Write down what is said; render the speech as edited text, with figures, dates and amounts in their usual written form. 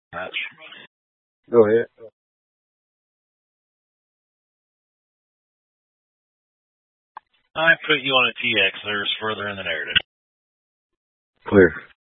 Match. Go ahead. I put you on a TX. There's further in the narrative. Clear.